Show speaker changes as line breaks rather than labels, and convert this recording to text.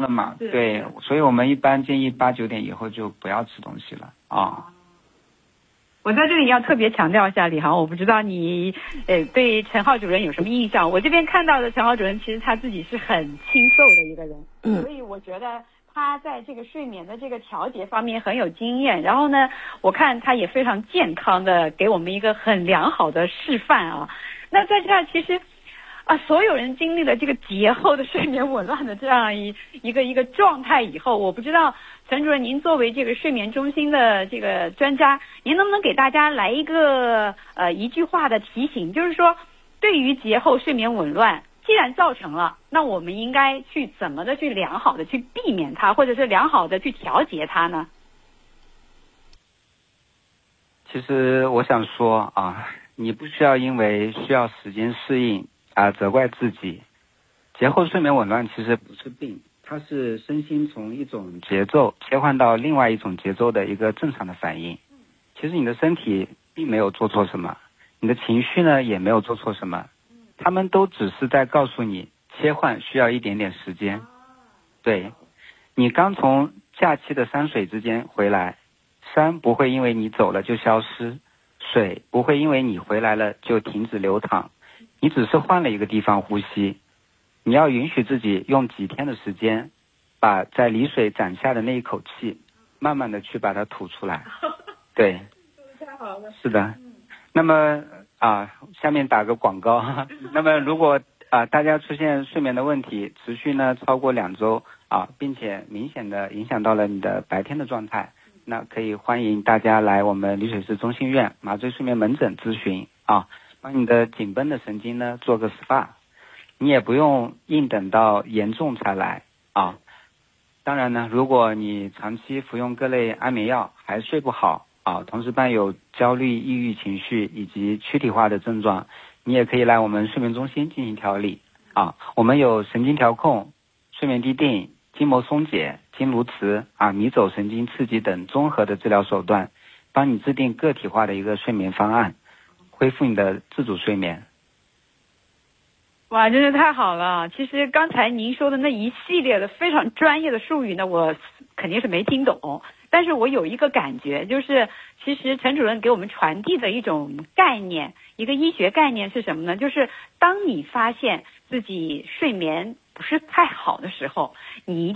了嘛，
是
对，所以我们一般建议8、9点以后就不要吃东西了啊。
我在这里要特别强调一下，李航，我不知道你对陈浩主任有什么印象？我这边看到的陈浩主任，其实他自己是很清瘦的一个人，所以我觉得他在这个睡眠的这个调节方面很有经验。然后呢，我看他也非常健康的给我们一个很良好的示范啊。那在这儿其实所有人经历了这个节后的睡眠紊乱的这样一个状态以后，我不知道陈主任您作为这个睡眠中心的这个专家，您能不能给大家来一个一句话的提醒，就是说对于节后睡眠紊乱既然造成了，那我们应该去怎么的去良好的去避免它，或者是良好的去调节它呢？
其实我想说你不需要因为需要时间适应责怪自己。节后睡眠紊乱其实不是病，它是身心从一种节奏切换到另外一种节奏的一个正常的反应。其实你的身体并没有做错什么，你的情绪呢也没有做错什么，他们都只是在告诉你切换需要一点点时间。对，你刚从假期的山水之间回来，山不会因为你走了就消失，水不会因为你回来了就停止流淌，你只是换了一个地方呼吸。你要允许自己用几天的时间，把在离水攒下的那一口气慢慢的去把它吐出来。对，
太好了。
是的。那么下面打个广告那么如果大家出现睡眠的问题持续呢超过2周并且明显的影响到了你的白天的状态，那可以欢迎大家来我们丽水市中心院麻醉睡眠门诊咨询帮你的紧绷的神经呢做个 SPA。 你也不用硬等到严重才来当然呢，如果你长期服用各类安眠药还睡不好同时伴有焦虑、抑郁情绪以及躯体化的症状，你也可以来我们睡眠中心进行调理我们有神经调控、睡眠滴定、筋膜松解、经颅磁迷走神经刺激等综合的治疗手段，帮你制定个体化的一个睡眠方案，恢复你的自主睡眠。
哇，真是太好了！其实刚才您说的那一系列的非常专业的术语呢，我肯定是没听懂，但是我有一个感觉，就是其实陈主任给我们传递的一种概念，一个医学概念是什么呢？就是当你发现自己睡眠不是太好的时候，你